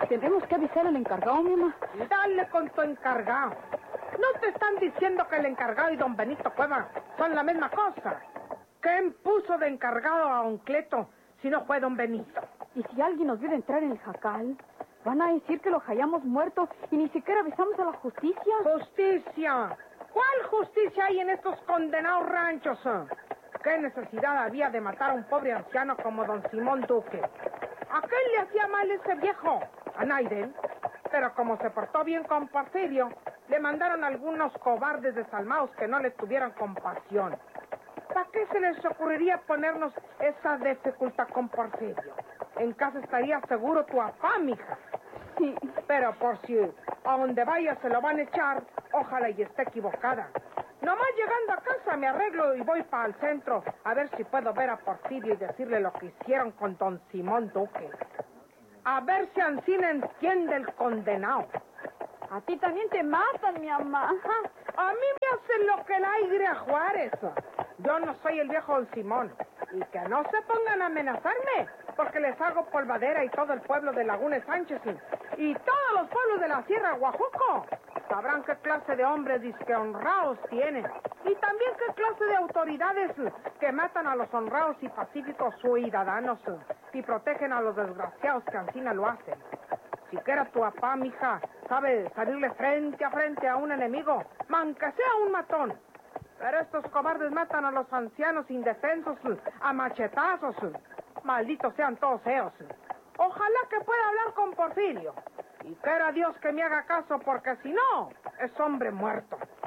Tenemos que avisar al encargado, mi mamá. Dale con tu encargado. ¿No te están diciendo que el encargado y don Benito Cueva son la misma cosa? ¿Quién puso de encargado a don Cleto si no fue don Benito? ¿Y si alguien nos viene a entrar en el jacal? Van a decir que lo hallamos muerto y ni siquiera avisamos a la justicia. ¡Justicia! ¿Cuál justicia hay en estos condenados ranchos? ¿Qué necesidad había de matar a un pobre anciano como don Simón Duque? ¿A qué le hacía mal ese viejo? A Naiden. Pero como se portó bien con Porfirio, le mandaron algunos cobardes desalmados que no le tuvieran compasión. ¿Para qué se les ocurriría ponernos esa dificultad con Porfirio? En casa estaría seguro tu papá, mija. Sí. Pero por si a donde vaya se lo van a echar, ojalá y esté equivocada. Nomás llegando a casa me arreglo y voy para el centro a ver si puedo ver a Porfirio y decirle lo que hicieron con don Simón Duque. A ver si Ancina entiende el condenado. A ti también te matan, mi mamá. A mí me hacen lo que el aire a Juárez. Yo no soy el viejo don Simón. Y que no se pongan a amenazarme, porque les hago polvadera y todo el pueblo de Laguna Sánchez y todos los pueblos de la Sierra Guajuco. Sabrán qué clase de hombres disque honrados tienen. Y también qué clase de autoridades que matan a los honrados y pacíficos ciudadanos y protegen a los desgraciados que ancina lo hacen. Siquiera tu papá, mija, sabe salirle frente a frente a un enemigo, aunque sea un matón. Pero estos cobardes matan a los ancianos indefensos a machetazos. Malditos sean todos ellos. Ojalá que pueda hablar con Porfirio. Y quiera Dios que me haga caso, porque si no, es hombre muerto.